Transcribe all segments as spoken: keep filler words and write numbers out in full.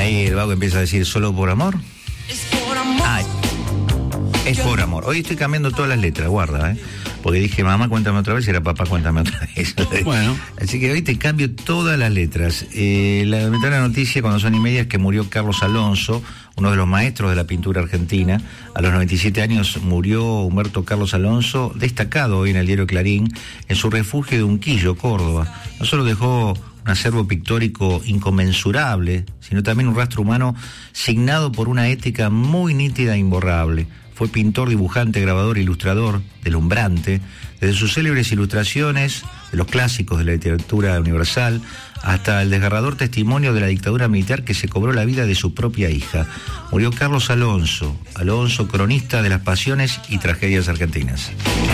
ahí el vago empieza a decir, ¿solo por amor? Es por amor. Ah, es por amor. Hoy estoy cambiando todas las letras, guarda, ¿eh? Porque dije, mamá, cuéntame otra vez, y era papá, cuéntame otra vez. Bueno. Así que hoy te cambio todas las letras. Eh, la lamentable noticia cuando son y media es que murió Carlos Alonso, uno de los maestros de la pintura argentina. A los noventa y siete años murió Humberto Carlos Alonso, destacado hoy en el diario Clarín, en su refugio de Unquillo, Córdoba. No solo dejó un acervo pictórico inconmensurable, sino también un rastro humano signado por una ética muy nítida e imborrable. Fue pintor, dibujante, grabador, ilustrador, deslumbrante, desde sus célebres ilustraciones de los clásicos de la literatura universal hasta el desgarrador testimonio de la dictadura militar que se cobró la vida de su propia hija. Murió Carlos Alonso, Alonso, cronista de las pasiones y tragedias argentinas.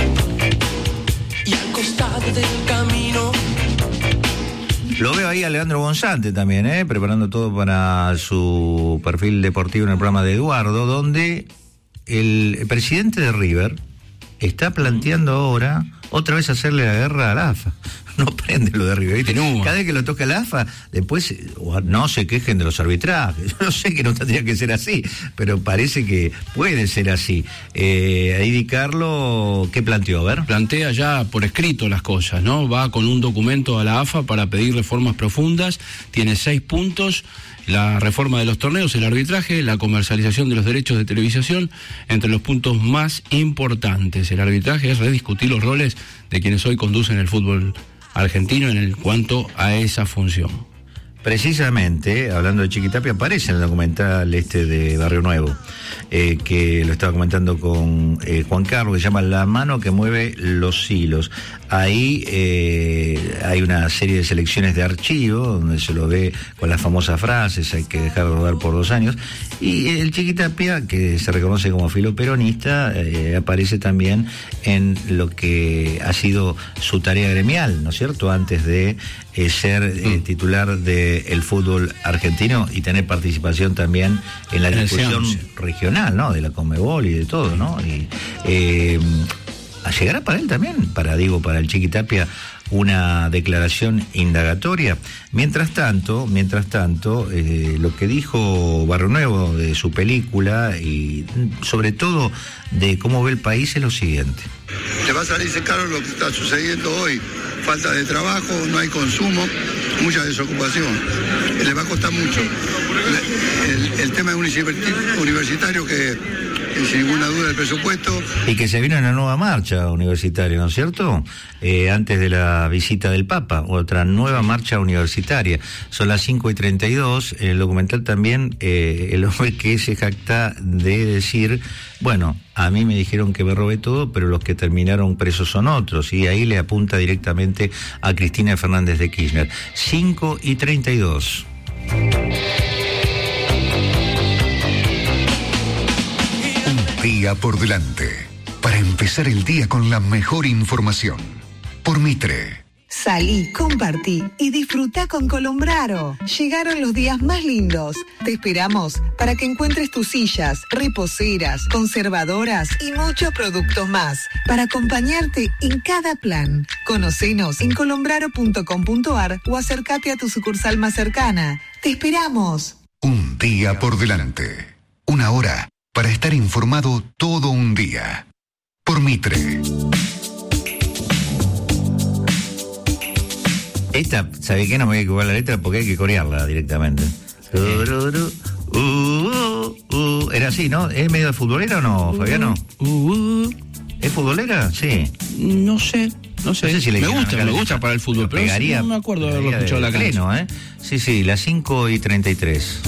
Y al costado del camino. Lo veo ahí a Leandro Bonzante también, ¿eh? Preparando todo para su perfil deportivo en el programa de Eduardo, donde el presidente de River está planteando ahora otra vez hacerle la guerra a la A F A. No prende lo de River, ¿viste? No. Cada vez que lo toca la A F A, después no se quejen de los arbitrajes. Yo no sé que no tendría que ser así, pero parece que puede ser así. Eh, ahí Di Carlo, ¿qué planteó? A ver. Plantea ya por escrito las cosas, ¿no? Va con un documento a la A F A para pedir reformas profundas, tiene seis puntos. La reforma de los torneos, el arbitraje, la comercialización de los derechos de televisación, entre los puntos más importantes. El arbitraje es rediscutir los roles de quienes hoy conducen el fútbol argentino en el cuanto a esa función. Precisamente, hablando de Chiquitapia, aparece en el documental este de Barrio Nuevo, eh, que lo estaba comentando con eh, Juan Carlos, que se llama La mano que mueve los hilos. Ahí eh, hay una serie de selecciones de archivo, donde se lo ve con las famosas frases, hay que dejar de rodar por dos años, y el Chiquitapia, que se reconoce como filoperonista, eh, aparece también en lo que ha sido su tarea gremial, ¿no es cierto?, antes de eh, ser eh, titular de el fútbol argentino y tener participación también en la discusión regional, ¿no? De la Conmebol y de todo, ¿no? Y eh, llegará para él también, para digo, para el Chiquitapia, una declaración indagatoria. Mientras tanto, mientras tanto, eh, lo que dijo Barrio Nuevo de su película y sobre todo de cómo ve el país es lo siguiente. Le va a salirse caro lo que está sucediendo hoy. Falta de trabajo, no hay consumo, mucha desocupación. Le va a costar mucho. El, el, el tema universitario que, que sin ninguna duda el presupuesto. Y que se viene una nueva marcha universitaria, ¿no es cierto? Eh, antes de la visita del Papa, otra nueva marcha universitaria. Son las cinco y treinta y dos. En el documental también eh, el hombre que se jacta de decir, bueno, a mí me dijeron que me robé todo, pero los que terminaron presos son otros. Y ahí le apunta directamente a Cristina Fernández de Kirchner. cinco y treinta y dos. Un día por delante, para empezar el día con la mejor información. Por Mitre. Salí, compartí y disfrutá con Colombraro. Llegaron los días más lindos. Te esperamos para que encuentres tus sillas, reposeras, conservadoras y muchos productos más para acompañarte en cada plan. Conocenos en colombraro punto com punto ar o acércate a tu sucursal más cercana. ¡Te esperamos! Un día por delante. Una hora para estar informado todo un día. Por Mitre. Esta, ¿sabe qué? No me voy a equivocar la letra porque hay que corearla directamente. Uh, uh, uh. Era así, ¿no? ¿Es medio de futbolera o no, Fabiano? Uh, uh. ¿Es futbolera? Sí. No sé, no sé. No sé si le me dijeron gusta, acá, me gusta para el fútbol, pero pegaría, no me acuerdo de haberlo escuchado la canción. Pleno, ¿eh? Sí, sí, las cinco y treinta y tres.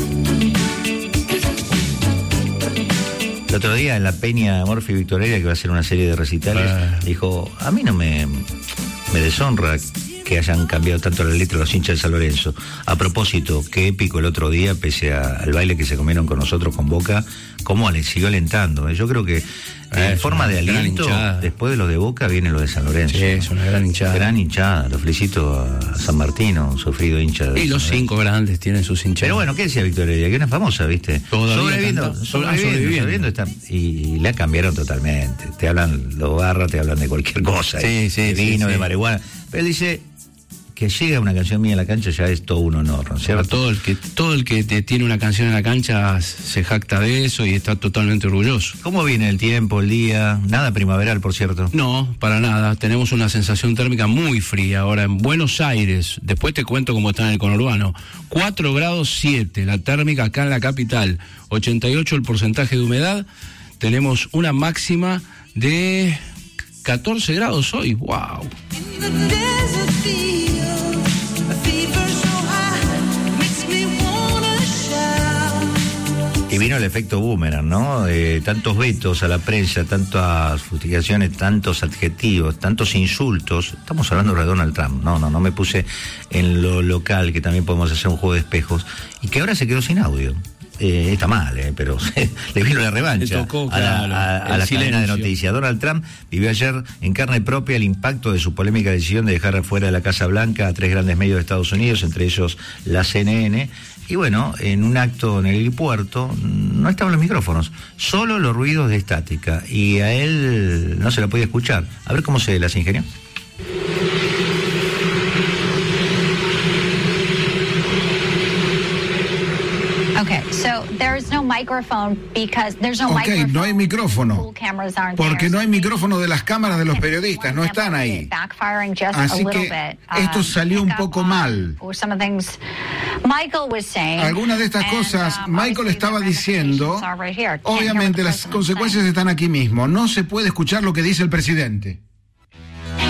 El otro día en la Peña Morphy Victoria, que va a hacer una serie de recitales, ah. dijo, a mí no me, me deshonra que hayan cambiado tanto la letra de los hinchas de San Lorenzo. A propósito, qué épico el otro día, pese a, al baile que se comieron con nosotros con Boca, cómo le siguió alentando. ¿eh? Yo creo que en forma de aliento, después de los de Boca, viene lo de San Lorenzo. Sí, es una gran hinchada. Gran hinchada. Lo felicito a San Martino, un sufrido hincha. De y los cinco grandes tienen sus hinchadas. Pero bueno, ¿qué decía Victoria Heredia? Que una famosa, ¿viste? Todavía sobreviviendo, canta, sobreviviendo, sobreviviendo está, y la cambiaron totalmente. Te hablan los barras, te hablan de cualquier cosa. Sí, sí, de sí, vino, sí. de marihuana. Pero él dice que llegue una canción mía a la cancha ya es todo un honor, ¿no es cierto? Todo el que todo el que te tiene una canción en la cancha se jacta de eso y está totalmente orgulloso. ¿Cómo viene el tiempo, el día? Nada primaveral, por cierto. No, para nada. Tenemos una sensación térmica muy fría ahora en Buenos Aires. Después te cuento cómo está en el conurbano. cuatro grados siete la térmica acá en la capital. ochenta y ocho el porcentaje de humedad. Tenemos una máxima de catorce grados hoy. ¡Wow! Y vino el efecto boomerang, ¿no? Eh, tantos vetos a la prensa, tantas fustigaciones, tantos adjetivos, tantos insultos. Estamos hablando de Donald Trump. No, no, no me puse en lo local, que también podemos hacer un juego de espejos. Y que ahora se quedó sin audio. Eh, está mal, eh, pero le vino la revancha le tocó, a la, claro, a, a la cadena de noticias. Donald Trump vivió ayer en carne propia el impacto de su polémica decisión de dejar afuera de la Casa Blanca a tres grandes medios de Estados Unidos, entre ellos la C N N. Y bueno, en un acto en el helipuerto no estaban los micrófonos, solo los ruidos de estática. Y a él no se la podía escuchar. A ver cómo se las ingenió. Okay, so there's no microphone because there's no Ok, microphone. no hay micrófono. Pool cameras aren't Porque there. no hay micrófono de las cámaras de los periodistas, no están ahí. Backfiring just Así a little que bit. esto Um, salió un pick up poco on mal. some of the things Michael was saying. Algunas de estas And, cosas um, Michael obviously estaba the diciendo, ramifications are right here. Can't hear what obviamente the las president's consecuencias saying. están aquí mismo. No se puede escuchar lo que dice el presidente.